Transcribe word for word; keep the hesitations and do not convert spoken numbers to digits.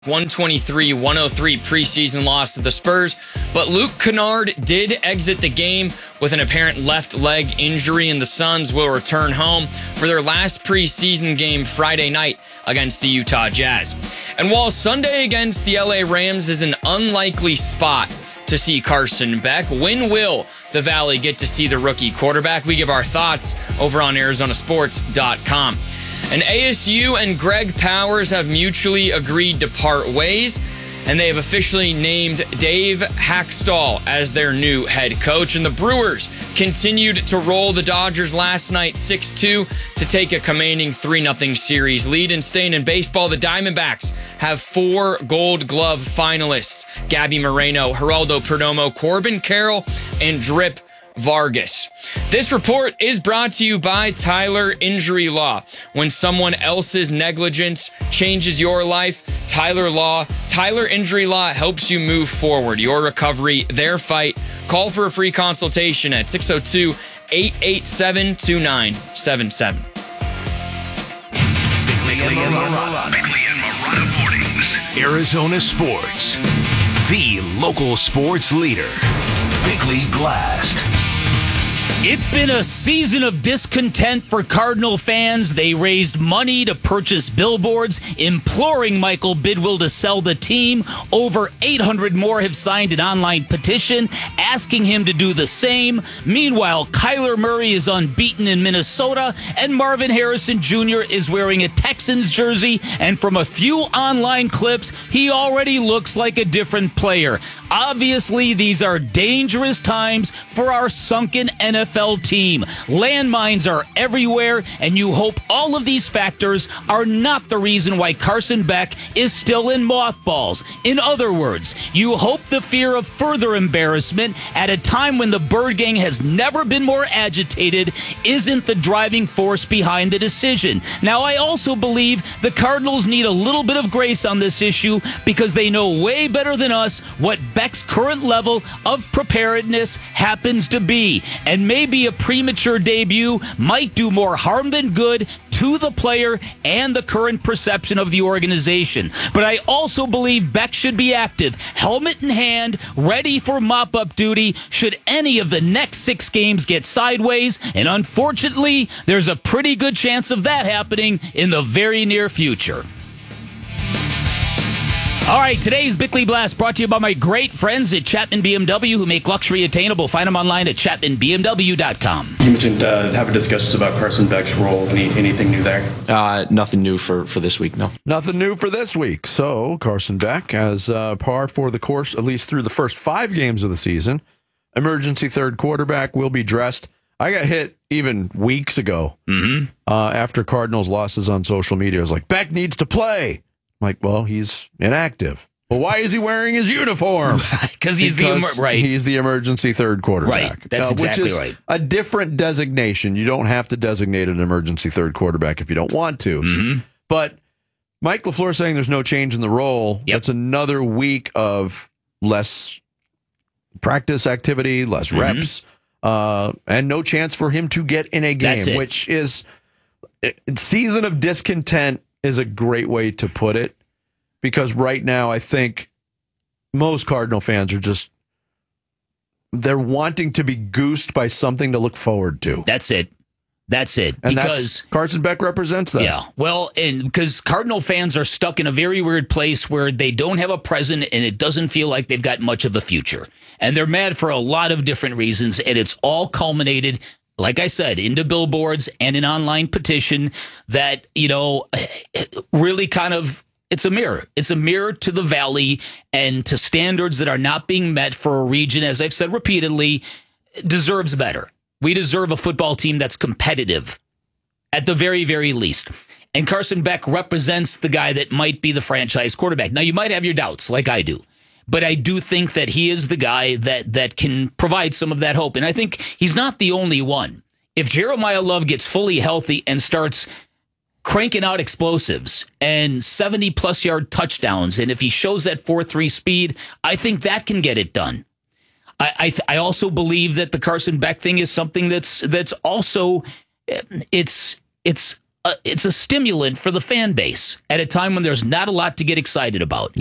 one twenty-three one oh three preseason loss to the Spurs, but Luke Kennard did exit the game with an apparent left leg injury, and the Suns will return home for their last preseason game Friday night against the Utah Jazz. And while Sunday against the L A Rams is an unlikely spot to see Carson Beck, when will the Valley get to see the rookie quarterback? We give our thoughts over on Arizona Sports dot com. And A S U and Greg Powers have mutually agreed to part ways, and they have officially named Dave Hackstall as their new head coach. And the Brewers continued to roll the Dodgers last night six two to take a commanding three nothing series lead. And staying in baseball, the Diamondbacks have four Gold Glove finalists: Gabby Moreno, Geraldo Perdomo, Corbin Carroll, and Drip Vargas. This report is brought to you by Tyler Injury Law. When someone else's negligence changes your life, Tyler Law, Tyler Injury Law helps you move forward. Your recovery, their fight. Call for a free consultation at six oh two, eight eight seven, two nine seven seven. Bickley and Marotta. Bickley and Marotta Mornings. Arizona Sports. The local sports leader. Bickley Blast. It's been a season of discontent for Cardinal fans. They raised money to purchase billboards, imploring Michael Bidwill to sell the team. Over eight hundred more have signed an online petition asking him to do the same. Meanwhile, Kyler Murray is unbeaten in Minnesota, and Marvin Harrison Junior is wearing a Texans jersey, and from a few online clips, he already looks like a different player. Obviously, these are dangerous times for our sunken N F L team. Landmines are everywhere, and you hope all of these factors are not the reason why Carson Beck is still in mothballs. In other words, you hope the fear of further embarrassment at a time when the Bird Gang has never been more agitated isn't the driving force behind the decision. Now, I also believe the Cardinals need a little bit of grace on this issue because they know way better than us what Beck's current level of preparedness happens to be. And maybe a premature debut might do more harm than good to the player and the current perception of the organization. But I also believe Beck should be active, helmet in hand, ready for mop-up duty should any of the next six games get sideways. And unfortunately, there's a pretty good chance of that happening in the very near future. All right, today's Bickley Blast brought to you by my great friends at Chapman B M W who make luxury attainable. Find them online at chapman b m w dot com. You mentioned uh, having discussions about Carson Beck's role. Any anything new there? Uh, nothing new for, for this week, no. Nothing new for this week. So Carson Beck as uh, par for the course, at least through the first five games of the season. Emergency third quarterback will be dressed. I got hit even weeks ago mm-hmm. uh, after Cardinals losses on social media. I was like, Beck needs to play. I'm like, well, he's inactive. Well, why is he wearing his uniform? Because he's because the right. He's the emergency third quarterback. Right. That's uh, exactly which is right. A different designation. You don't have to designate an emergency third quarterback if you don't want to. Mm-hmm. But Mike LaFleur saying there's no change in the role. Yep. That's another week of less practice activity, less mm-hmm. reps, uh, and no chance for him to get in a game, which is season of discontent. Is a great way to put it, because right now I think most Cardinal fans are just, they're wanting to be goosed by something to look forward to. That's it. That's it. And because that's, Carson Beck represents that. Yeah. Well, and because Cardinal fans are stuck in a very weird place where they don't have a present and it doesn't feel like they've got much of a future. And they're mad for a lot of different reasons, and it's all culminated, like I said, into billboards and an online petition that, you know, really kind of, it's a mirror. It's a mirror to the Valley and to standards that are not being met for a region, as I've said repeatedly, deserves better. We deserve a football team that's competitive at the very, very least. And Carson Beck represents the guy that might be the franchise quarterback. Now, you might have your doubts, like I do. But I do think that he is the guy that that can provide some of that hope. And I think he's not the only one. If Jeremiah Love gets fully healthy and starts cranking out explosives and seventy-plus yard touchdowns, and if he shows that four three speed, I think that can get it done. I I, th- I also believe that the Carson Beck thing is something that's that's also it's it's a, it's a stimulant for the fan base at a time when there's not a lot to get excited about.